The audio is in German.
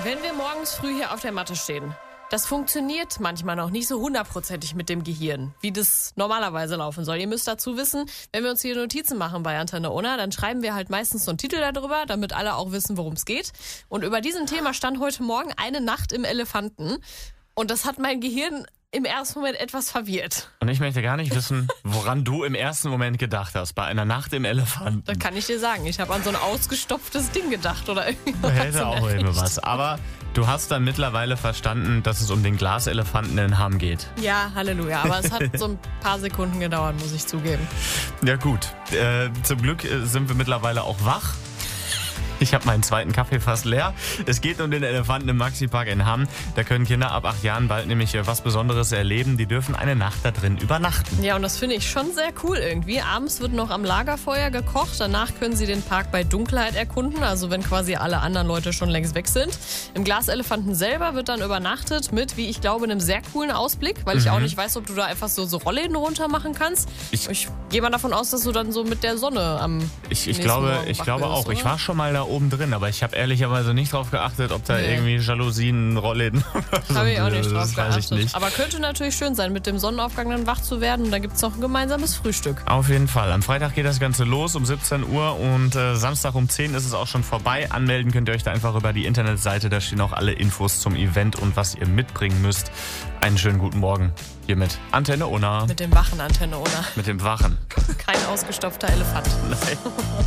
Wenn wir morgens früh hier auf der Matte stehen, das funktioniert manchmal noch nicht so hundertprozentig mit dem Gehirn, wie das normalerweise laufen soll. Ihr müsst dazu wissen, wenn wir uns hier Notizen machen bei Antenne Unna, dann schreiben wir halt meistens so einen Titel darüber, damit alle auch wissen, worum es geht. Und über diesem Thema stand heute Morgen eine Nacht im Elefanten. Und das hat mein Gehirn im ersten Moment etwas verwirrt. Und ich möchte gar nicht wissen, woran du im ersten Moment gedacht hast, bei einer Nacht im Elefanten. Das kann ich dir sagen. Ich habe an so ein ausgestopftes Ding gedacht oder irgendwas. Hätte auch irgendwie was. Aber du hast dann mittlerweile verstanden, dass es um den Glaselefanten in Hamm geht. Ja, Halleluja. Aber es hat so ein paar Sekunden gedauert, muss ich zugeben. Ja gut, zum Glück sind wir mittlerweile auch wach. Ich habe meinen zweiten Kaffee fast leer. Es geht um den Elefanten im Maxi-Park in Hamm. Da können Kinder ab 8 Jahren bald nämlich was Besonderes erleben. Die dürfen eine Nacht da drin übernachten. Ja, und das finde ich schon sehr cool irgendwie. Abends wird noch am Lagerfeuer gekocht. Danach können sie den Park bei Dunkelheit erkunden, also wenn quasi alle anderen Leute schon längst weg sind. Im Glaselefanten selber wird dann übernachtet mit, wie ich glaube, einem sehr coolen Ausblick, weil ich auch nicht weiß, ob du da einfach so Rollläden runter machen kannst. Ich gehe mal davon aus, dass du dann so mit der Sonne am Ich nächsten glaube Morgen wach auch. wirst, oder? Ich war schon mal da oben drin, aber ich habe ehrlicherweise nicht drauf geachtet, ob da irgendwie Jalousien, Rollläden Habe ich auch nicht drauf das weiß ich geachtet. nicht. Aber könnte natürlich schön sein, mit dem Sonnenaufgang dann wach zu werden. Und da gibt es noch ein gemeinsames Frühstück. Auf jeden Fall. Am Freitag geht das Ganze los um 17 Uhr und Samstag um 10 ist es auch schon vorbei. Anmelden könnt ihr euch da einfach über die Internetseite. Da stehen auch alle Infos zum Event und was ihr mitbringen müsst. Einen schönen guten Morgen hier mit Antenne Unna. Mit dem wachen Antenne Unna. Mit dem Wachen. Kein ausgestopfter Elefant. Nein.